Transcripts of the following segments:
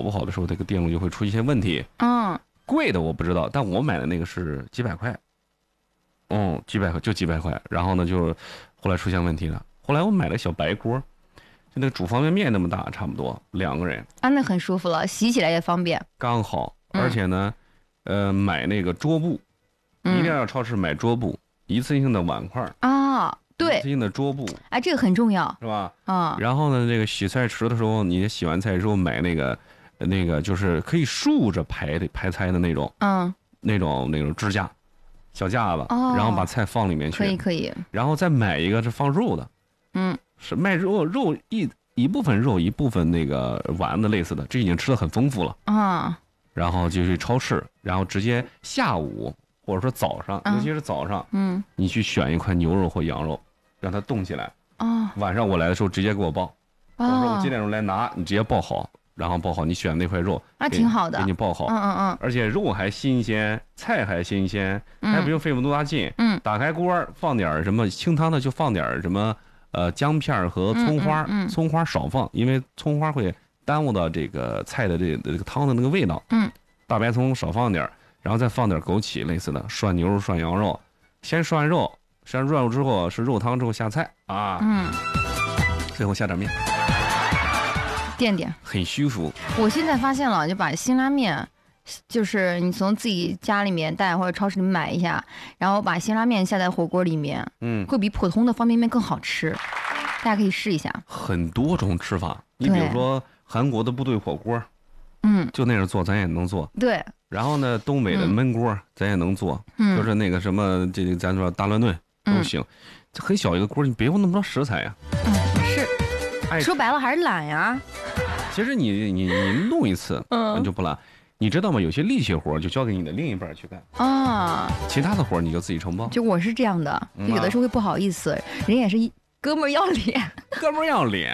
搞不好的时候，这个电路就会出一些问题。贵的我不知道，但我买的那个是几百块。几百块就几百块，然后呢，就后来出现问题了。后来我买了小白锅，就那个煮方便面那么大，差不多2个人。 那很舒服了，洗起来也方便。 刚好，而且呢，买那个桌布，一定要超市买桌布，一次性的碗筷对，一次性的桌布。 这个很重要， 是吧？然后呢，这个洗菜池的时候，你洗完菜之后买那个就是可以竖着排菜的那种，那种支架。小架子，然后把菜放里面去， 可以，然后再买一个是放肉的，是卖肉一部分肉，一部分那个丸子类似的，这已经吃的很丰富了然后就去超市，然后直接下午或者说早上，尤其是早上，你去选一块牛肉或羊肉，让它冻起来，晚上我来的时候直接给我爆，我说我几点钟来拿，你直接爆好。然后爆好，你选那块肉， 挺好的， 给你爆好，而且肉还新鲜，菜还新鲜，还不用费那么多大劲，打开锅放点什么清汤的，就放点什么姜片和葱花，葱花少放，因为葱花会耽误到这个菜的这个汤的那个味道，大白葱少放点，然后再放点枸杞类似的，涮牛肉涮羊肉，先涮肉之后是肉汤之后下菜最后下点面。 垫很舒服。 我现在发现了，就把辛拉面，就是你从自己家里面带或者超市里买一下，然后把辛拉面下在火锅里面，会比普通的方便面更好吃。大家可以试一下。很多种吃法，你比如说韩国的部队火锅，就那样做咱也能做。 对。 然后呢，东北的焖锅咱也能做，就是那个什么咱说大乱炖都行。这很小一个锅，你别用那么多食材呀。 是。说白了还是懒呀。 其实你弄一次，你就不懒。你知道吗？有些力气活就交给你的另一半去干其他的活你就自己承包。 就我是这样的，有的时候会不好意思，人也是哥们儿要脸， 哥们儿要脸。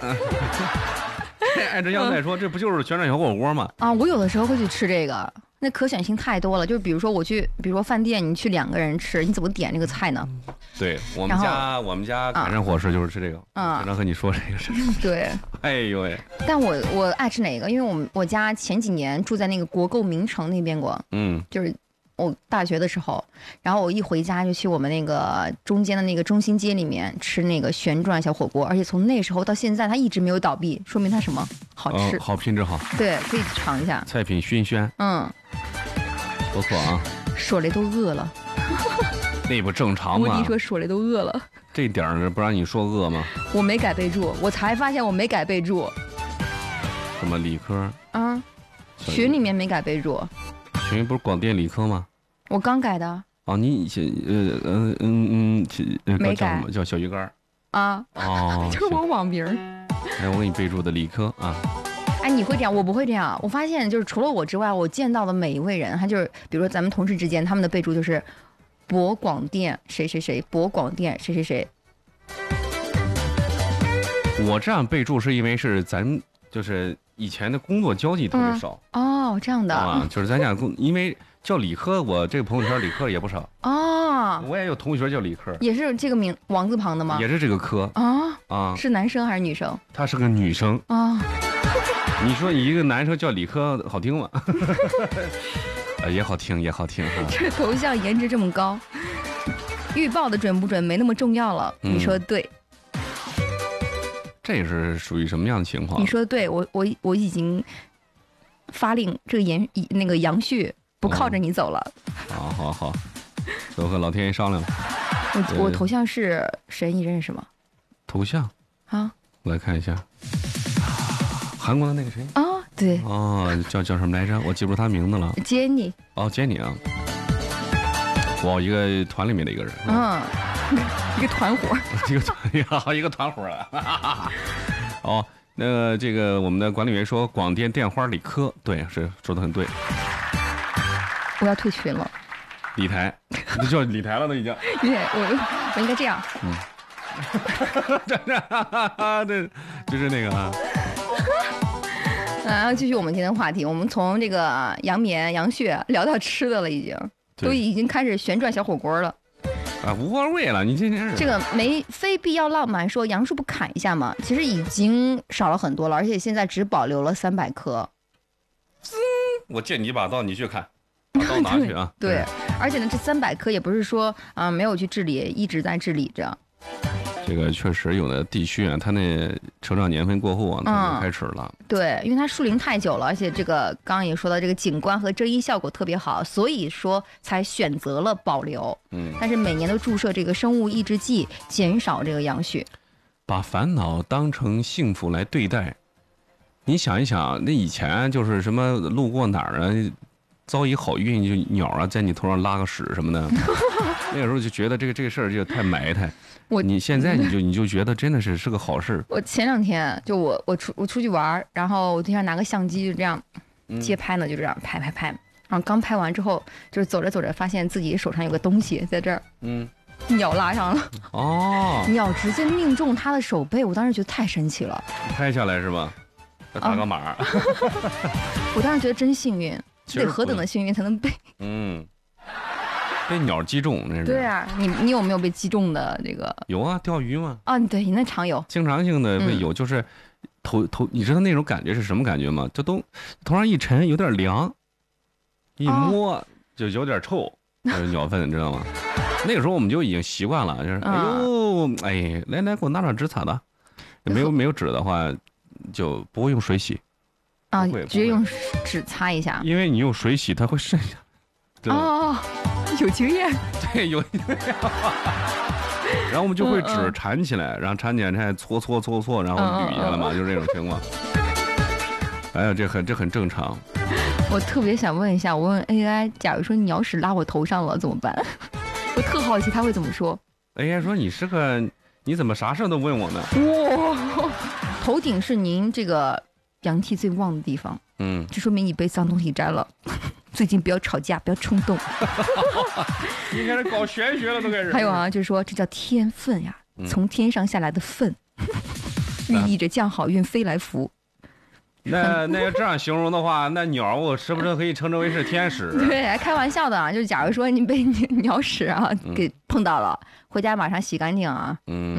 按照样再说，这不就是旋转小火锅吗？ 我有的时候会去吃这个。那可选性太多了，就是比如说饭店，你去2个人吃，你怎么点这个菜呢？ 对，我们家赶上伙食就是吃这个。经常和你说这个事。 对。 哎呦喂！ 但我爱吃哪个？因为我家前几年住在那个国购名城那边过，就是我大学的时候，然后我一回家就去我们那个中间的那个中心街里面吃那个旋转小火锅，而且从那时候到现在它一直没有倒闭，说明它什么好吃， 好品质好。 对，可以尝一下。 菜品熏鲜，不错啊。 说雷都饿了。 那不正常吗？ 我弟说说雷都饿了。 这点儿不让你说饿吗？ 我没改备注，我才发现我没改备注。 什么理科？ 群里面没改备注。 群不是广电理科吗？ 我刚改的。 你以前没改， 叫小鱼干就是我网名。 我给你备注的理科你会这样，我不会这样。我发现就是除了我之外，我见到的每一位人，他就是比如说咱们同事之间，他们的备注就是博广电谁谁谁，博广电谁谁谁。 我这样备注是因为是咱就是以前的工作交际特别少。 这样的。 就是咱家因为叫理科，我这个朋友圈理科也不少。我也有同学叫理科， 也是这个名王字旁的吗？ 也是这个科。 是男生还是女生？ 她是个女生。你说你一个男生叫理科好听吗？也好听，也好听。 这头像颜值这么高，预报的准不准没那么重要了。你说对。 这是属于什么样的情况？ 你说的对，我已经发令，这个那个杨旭不靠着你走了。 好，我和老天爷商量。 我头像是谁？你认识吗？ 头像我来看一下。韩国的那个谁？ 对。 叫什么来着？我记不住他名字了。 Jenny。 Jenny 啊。一个团里面的一个人。 一个团伙。 一个团伙了。那这个我们的管理员说广电电花理科，对，是说的很对。 我要退群了。 理台，就叫理台了都已经。 我应该这样。 对，就是那个然后继续我们今天的话题，我们从这个杨绵、杨血聊到吃的了，都已经开始旋转小火锅了。 无所谓了，你今天这个非必要浪漫说杨树不砍一下吗？其实已经少了很多了，而且现在只保留了300颗。 我借你一把刀，你去砍，把刀拿去啊。 对，而且呢，这300棵也不是说没有去治理，一直在治理着。 这个确实有的地区啊，它那成长年份过后啊，它就开始了。 对，因为它树龄太久了，而且这个刚刚也说到，这个景观和遮阴效果特别好，所以说才选择了保留。但是每年都注射这个生物抑制剂，减少这个杨絮。 把烦恼当成幸福来对待，你想一想，那以前就是什么路过哪儿啊，遭一好运，就鸟啊在你头上拉个屎什么的，那个时候就觉得这个事儿就太埋汰。你现在你就觉得真的是个好事。 我前2天就我出去玩，然后我对象拿个相机就这样街拍呢，就这样拍，然后刚拍完之后，就是走着走着发现自己手上有个东西在这儿，鸟拉上了。哦，鸟直接命中他的手背，我当时觉得太神奇了。 拍下来是吧？要打个码。 我当时觉得真幸运，得何等的幸运才能被被鸟击中，那是。 对啊，你有没有被击中的这个？ 有啊，钓鱼嘛。 啊，对，你那常有。 经常性的会有，就是头，你知道那种感觉是什么感觉吗？这都头上一沉，有点凉，一摸就有点臭，就是鸟粪，你知道吗？那个时候我们就已经习惯了，就是来给我拿点纸擦的，没有纸的话就不会用水洗啊，直接用纸擦一下， 因为你用水洗它会渗下。 哦，有经验。 对，有经验。然后我们就会纸缠起来，然后缠起来搓，然后捋一下了嘛，就是这种情况。哎呀，这很正常。 我特别想问一下，我问 AI， 假如说鸟屎拉我头上了怎么办？我特好奇他会怎么说。 AI 说你怎么啥事都问我呢？ 哇，头顶是您这个阳气最旺的地方。这说明你被脏东西沾了。最近不要吵架，不要冲动。 你开始搞玄学了，都开始。 还有啊，就是说这叫天分呀，从天上下来的粪，寓意着降好运，飞来福。 那要这样形容的话，那鸟我是不是可以称之为是天使？ 对，开玩笑的啊，就是假如说你被鸟屎啊给碰到了，回家马上洗干净啊。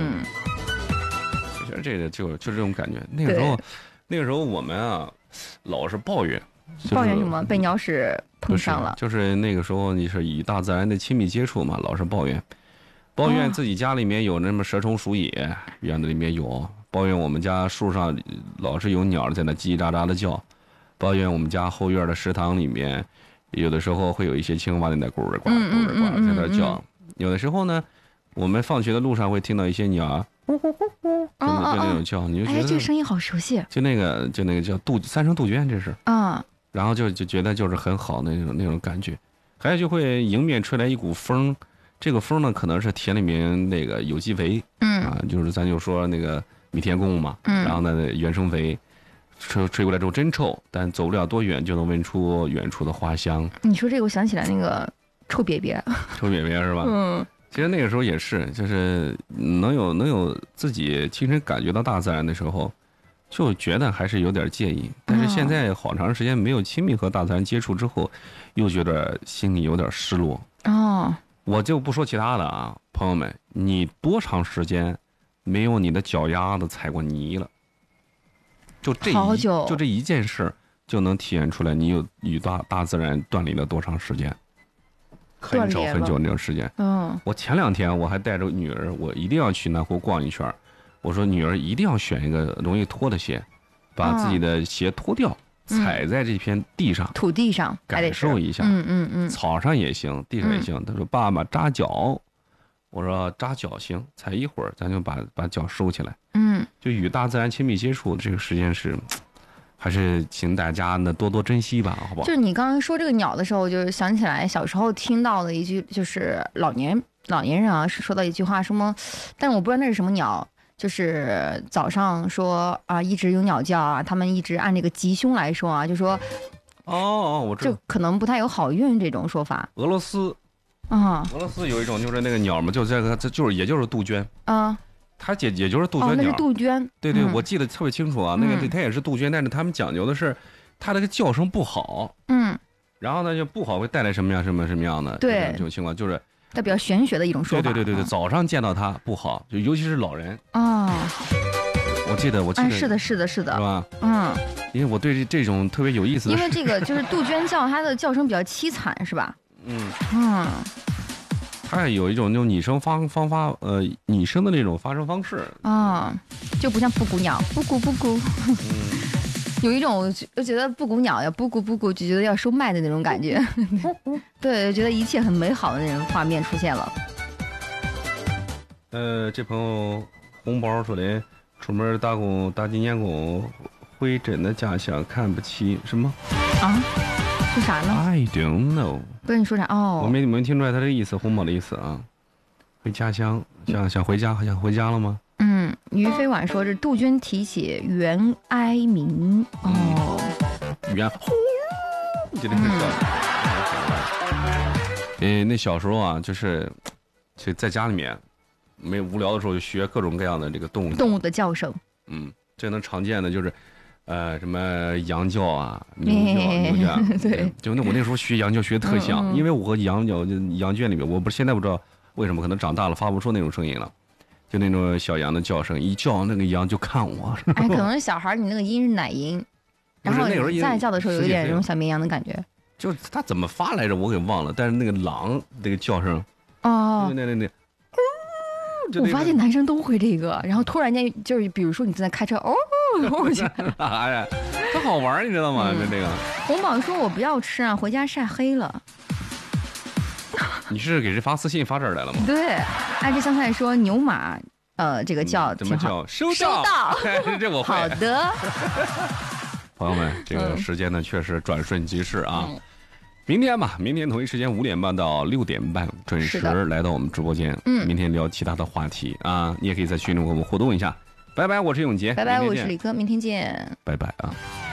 我觉得这个就这种感觉。那个时候我们啊，老是抱怨。 抱怨什么？被鸟屎碰上了。 就是那个时候你是与大自然的亲密接触嘛，老是抱怨自己家里面有那么蛇虫鼠野，院子里面有，抱怨我们家树上老是有鸟在那叽叽喳喳的叫，抱怨我们家后院的食堂里面有的时候会有一些青蛙在那咕儿呱咕儿呱在那叫，有的时候呢我们放学的路上会听到一些鸟呼呼呼呼，就那种叫，你就觉得这个声音好熟悉。 就那个叫三声杜鹃，这是然后就觉得就是很好的那种感觉，还有就会迎面吹来一股风，这个风呢可能是田里面那个有机肥，就是咱就说那个米田共嘛，然后呢原生肥，吹过来之后真臭，但走不了多远就能闻出远处的花香。 你说这个我想起来那个臭瘪瘪， 臭瘪瘪是吧？其实那个时候也是，就是能有自己亲身感觉到大自然的时候，就觉得还是有点介意。但是现在好长时间没有亲密和大自然接触之后，又觉得心里有点失落。我就不说其他的啊，朋友们，你多长时间没有你的脚丫子踩过泥了？就这一件事就能体现出来你有与大自然断离了多长时间。很久那种时间。我前2天我还带着女儿，我一定要去南湖逛一圈。我说女儿一定要选一个容易脱的鞋，把自己的鞋脱掉，踩在这片地上， 土地上感受一下。草上也行，地上也行。他说爸爸扎脚，我说扎脚行，踩一会儿咱就把脚收起来。就与大自然亲密接触，这个时间是。还是请大家呢多多珍惜吧，好不好？ 就是你刚刚说这个鸟的时候，我就想起来小时候听到的一句，就是老年人啊，是说到一句话，什么，但是我不知道那是什么鸟，就是早上说啊，一直有鸟叫啊，他们一直按这个吉凶来说啊，就说， 我知道， 就可能不太有好运这种说法。 俄罗斯有一种就是那个鸟嘛，也就是杜鹃它也就是杜鹃鸟， 那是杜鹃。 对，我记得特别清楚啊。那个它也是杜鹃，但是他们讲究的是，它那个叫声不好。然后呢，就不好会带来什么样的这种情况，就是它比较玄学的一种说法。 对，早上见到它不好，就尤其是老人。 我我记得， 是的， 是吧？因为我对这种特别有意思的， 因为这个就是杜鹃叫，它的叫声比较凄惨，是吧？ 它有一种那种拟声拟声的那种发声方式就不像布谷鸟，布谷布谷。有一种我觉得布谷鸟要布谷布谷，就觉得要收麦的那种感觉。对，觉得一切很美好的那种画面出现了。 这朋友红包说的，出门打工打几年工，回真的家乡看不起什么说啥呢 ？I don't know。 不是你说啥？ 我没听出来他这个意思，红包的意思啊。回家乡，想回家，想回家了吗？ 于飞婉说这杜鹃题写袁哀鸣袁就那个那小时候啊，就是在家里面没无聊的时候就学各种各样的这个动物的叫声。 最能常见的就是什么羊叫啊、牛叫对， 就我那时候学羊叫学特像，因为我和羊圈里面，我现在不知道为什么，可能长大了发不出那种声音了。就那种小羊的叫声，一叫那个羊就看我。 可能小孩你那个音是奶音，然后你再叫的时候有一点那种小绵羊的感觉。 就他怎么发来着，我给忘了。但是那个狼那个叫声，那， 我发现男生都会这个，然后突然间就是比如说你正在开车， 哎呀，特好玩，你知道吗？这个红宝说我不要吃啊，回家晒黑了。 你是给谁发私信发这儿来了吗？ 对，爱吃香菜说牛马，这个叫怎么叫？收到， 这我会。 好的， 朋友们，这个时间呢确实转瞬即逝啊。明天吧，明天同一时间5点半到6点半准时来到我们直播间。明天聊其他的话题啊，你也可以在群里跟我们互动一下。拜拜，我是永杰。 拜拜，我是李哥，明天见。 拜拜啊。